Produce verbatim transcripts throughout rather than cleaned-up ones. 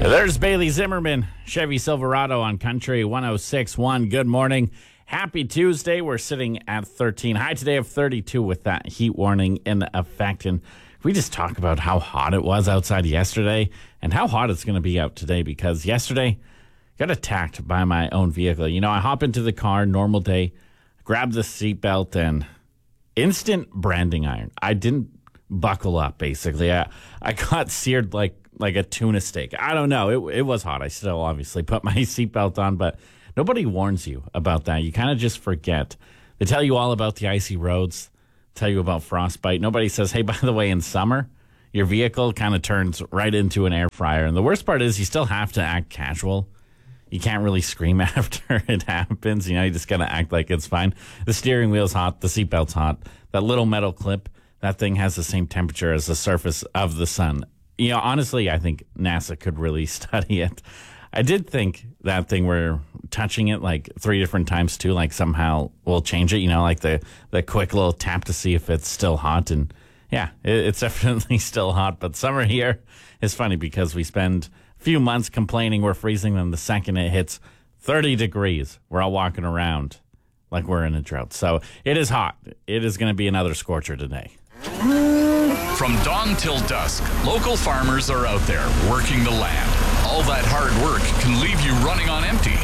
There's Bailey Zimmerman, Chevy Silverado on Country one oh six point one. Good morning. Happy Tuesday. We're sitting at thirteen. High today of thirty-two with that heat warning in effect. And we just talk about how hot it was outside yesterday and how hot it's going to be out today, because yesterday I got attacked by my own vehicle. You know, I hop into the car, normal day, grab the seatbelt, and instant branding iron. I didn't buckle up, basically. I, I got seared like like a tuna steak. I don't know. It, it was hot. I still obviously put my seatbelt on, but nobody warns you about that. You kind of just forget. They tell you all about the icy roads, tell you about frostbite. Nobody says, hey, by the way, in summer, your vehicle kind of turns right into an air fryer. And the worst part is you still have to act casual. You can't really scream after it happens. You know, you just got to act like it's fine. The steering wheel's hot. The seatbelt's hot. That little metal clip, that thing has the same temperature as the surface of the sun. You know, honestly, I think NASA could really study it. I did think that thing where touching it like three different times too, like somehow will change it, you know, like the, the quick little tap to see if it's still hot. And yeah, it, it's definitely still hot. But summer here is funny because we spend a few months complaining we're freezing, then the second it hits thirty degrees, we're all walking around like we're in a drought. So it is hot. It is going to be another scorcher today. From dawn till dusk, local farmers are out there working the land. All that hard work can leave you running on empty.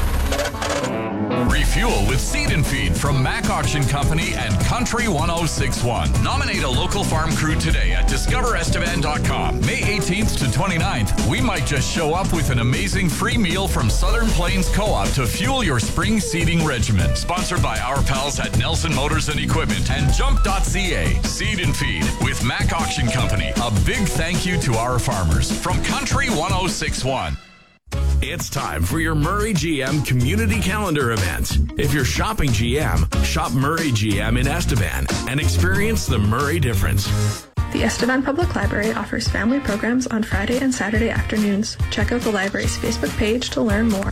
Refuel with Seed and Feed from Mac Auction Company and Country one oh six point one. Nominate a local farm crew today at discover estevan dot com. May eighteenth to twenty-ninth, we might just show up with an amazing free meal from Southern Plains Co-op to fuel your spring seeding regimen. Sponsored by our pals at Nelson Motors and Equipment and jump dot c a. Seed and Feed with Mac Auction Company. A big thank you to our farmers from Country one oh six point one. It's time for your Murray G M community calendar event. If you're shopping G M, shop Murray G M in Estevan and experience the Murray difference. The Estevan Public Library offers family programs on Friday and Saturday afternoons. Check out the library's Facebook page to learn more.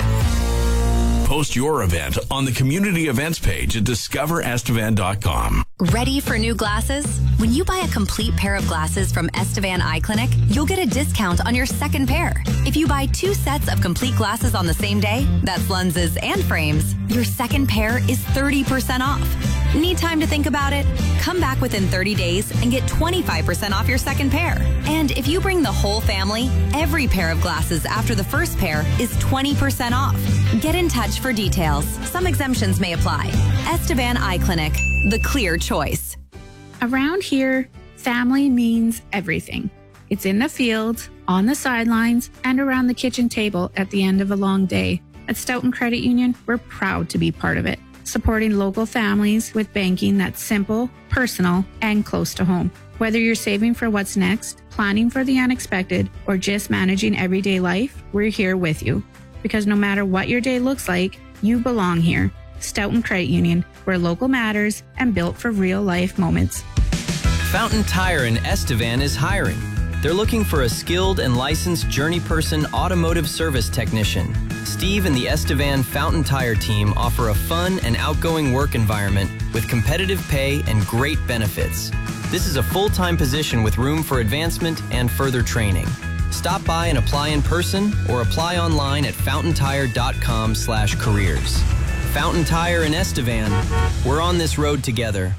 Post your event on the community events page at discover estevan dot com. Ready for new glasses? When you buy a complete pair of glasses from Estevan Eye Clinic, you'll get a discount on your second pair. If you buy two sets of complete glasses on the same day, that's lenses and frames, your second pair is thirty percent off. Need time to think about it? Come back within thirty days and get twenty-five percent off your second pair. And if you bring the whole family, every pair of glasses after the first pair is twenty percent off. Get in touch for details. Some exemptions may apply. Estevan Eye Clinic, the clear choice. Around here, family means everything. It's in the field, on the sidelines, and around the kitchen table at the end of a long day. At Stoughton Credit Union, we're proud to be part of it, supporting local families with banking that's simple, personal, and close to home. Whether you're saving for what's next, planning for the unexpected, or just managing everyday life, we're here with you. Because no matter what your day looks like, you belong here. Stoughton Credit Union, where local matters and built for real-life moments. Fountain Tire in Estevan is hiring. They're looking for a skilled and licensed journey person automotive service technician. Steve and the Estevan Fountain Tire team offer a fun and outgoing work environment with competitive pay and great benefits. This is a full-time position with room for advancement and further training. Stop by and apply in person or apply online at fountain tire dot com slash careers. Fountain Tire in Estevan. We're on this road together.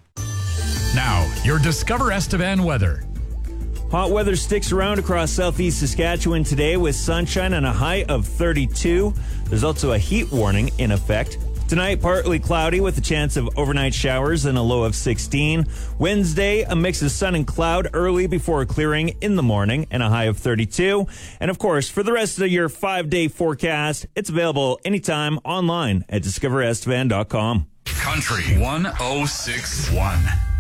Now, your Discover Estevan weather. Hot weather sticks around across southeast Saskatchewan today with sunshine and a high of thirty-two. There's also a heat warning in effect. Tonight, partly cloudy with a chance of overnight showers and a low of sixteen. Wednesday, a mix of sun and cloud early before clearing in the morning and a high of thirty-two. And of course, for the rest of your five-day forecast, it's available anytime online at discover estevan dot com. Country one oh six point one.